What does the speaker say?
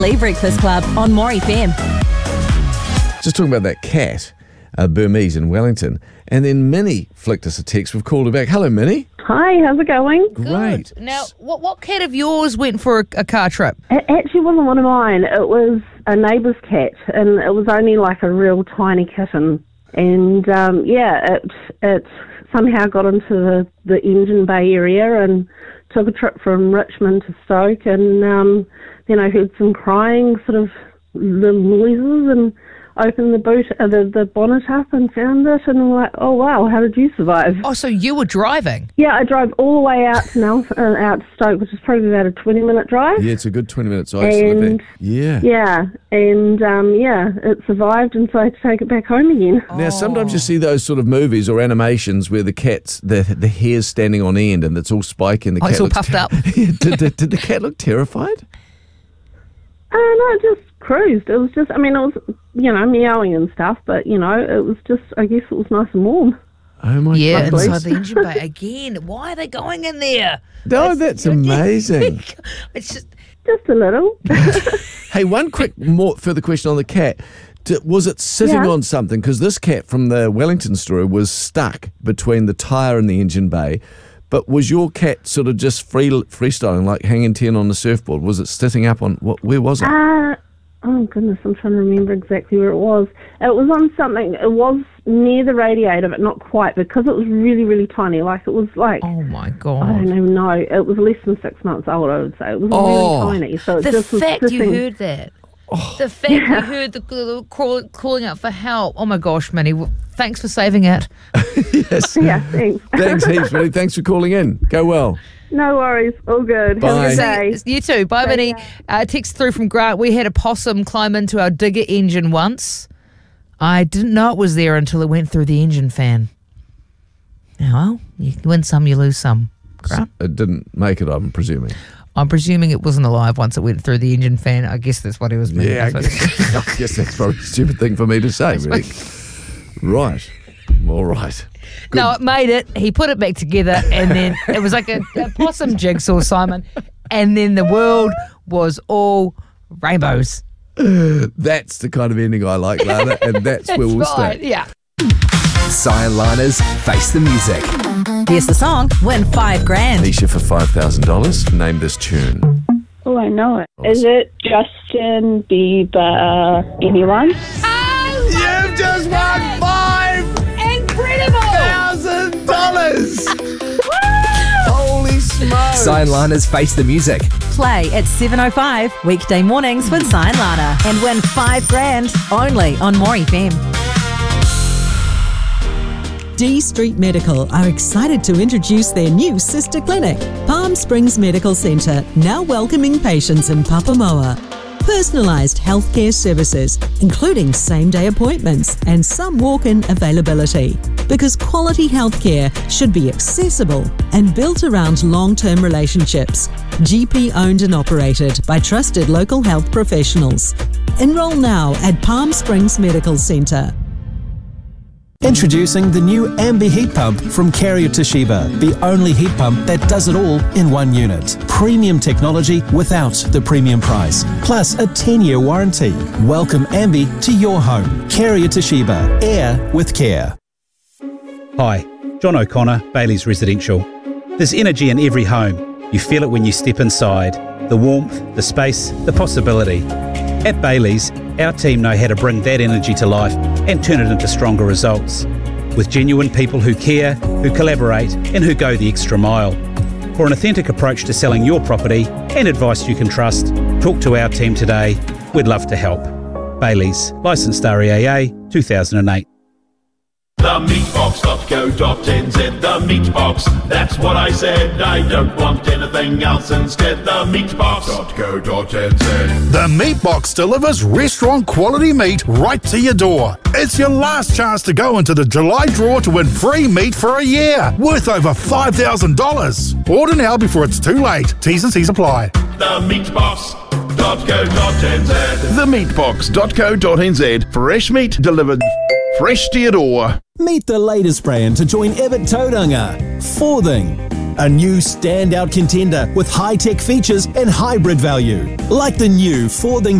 Lee Breakfast Club on More FM. Just talking about that cat, Burmese in Wellington, and then Minnie flicked us a text. We've called her back. Hello, Minnie. Hi, how's it going? Great. Good. Now, what cat of yours went for a car trip? It actually wasn't one of mine. It was a neighbour's cat, and it was only like a real tiny kitten. And it somehow got into the Engine Bay area and took a trip from Richmond to Stoke, and then I heard some crying, sort of little noises, and opened the boot, the bonnet up and found it, and I'm like, oh wow, how did you survive? Oh, so you were driving? Yeah, I drove all the way out to out to Stoke, which is probably about a 20-minute drive. Yeah, it's a good 20 minutes. And it survived, and so I had to take it back home again. Now, sometimes you see those sort of movies or animations where the cat's, the hair's standing on end and it's all spiky and the cat it's all looks puffed up. did the cat look terrified? No, it just cruised. It was just, it was, meowing and stuff, but, it was just, I guess it was nice and warm. Oh, my Yeah, God. inside the engine bay. Again, why are they going in there? No, that's amazing. It's Just a little. Hey, one quick further question on the cat. Was it sitting on something? Because this cat from the Wellington story was stuck between the tyre and the engine bay. But was your cat sort of just freestyling, like hanging 10 on the surfboard? Was it sitting up on, where was it? Oh, goodness, I'm trying to remember exactly where it was. It was on something, it was near the radiator, but not quite, because it was really, really tiny. Like, it was like... oh, my God. I don't even know. It was less than 6 months old, I would say. It was really tiny. So it The just was fact sitting. you heard that. The fact you heard the calling out for help. Oh, my gosh, Minnie. Thanks for saving it. Yes. Yeah, thanks. Thanks heaps, Minnie. Thanks for calling in. Go well. No worries. All good. Bye. Have a good day. You too. Bye, Minnie. Text through from Grant. We had a possum climb into our digger engine once. I didn't know it was there until it went through the engine fan. Now, well, you win some, you lose some. Grant? It didn't make it, I'm presuming. I'm presuming it wasn't alive once it went through the engine fan. I guess that's what he was meaning. Yeah, I guess that's probably a stupid thing for me to say, really. Right. All right. Good. No, it made it. He put it back together, and then it was like a possum jigsaw, Simon. And then the world was all rainbows. That's the kind of ending I like, Lana, and that's where we'll right, stay. yeah. Cyan Lana's Face the Music. Here's the song, win $5,000. Nisha for $5,000. Name this tune. Oh, I know it. Is it Justin Bieber? Anyone? You've just won $5,000. Holy smokes. Cyan Lana's Face the Music. Play at 7:05 weekday mornings with Cyan Lana and win $5,000 only on More FM. D Street Medical are excited to introduce their new sister clinic, Palm Springs Medical Centre, now welcoming patients in Papamoa. Personalised healthcare services, including same-day appointments and some walk-in availability. Because quality healthcare should be accessible and built around long-term relationships. GP owned and operated by trusted local health professionals. Enroll now at Palm Springs Medical Centre. Introducing the new Ambi heat pump from Carrier Toshiba, the only heat pump that does it all in one unit. Premium technology without the premium price, plus a 10-year warranty. Welcome Ambi to your home. Carrier Toshiba, air with care. Hi, John O'Connor, Bailey's Residential. There's energy in every home. You feel it when you step inside. The warmth, the space, the possibility. At Bailey's, our team know how to bring that energy to life and turn it into stronger results. With genuine people who care, who collaborate and who go the extra mile. For an authentic approach to selling your property and advice you can trust, talk to our team today. We'd love to help. Bailey's, licensed REAA 2008. Themeatbox.co.nz, the Meatbox, that's what I said. I don't want anything else instead. Themeatbox.co.nz. The Meatbox delivers restaurant quality meat right to your door. It's your last chance to go into the July draw to win free meat for a year, worth over $5,000. Order now before it's too late. T's and C's apply. Themeatbox.co.nz. Themeatbox.co.nz. Fresh meat delivered fresh to your door. Meet the latest brand to join Evatt Tauranga, Forthing. A new standout contender with high-tech features and hybrid value. Like the new Ford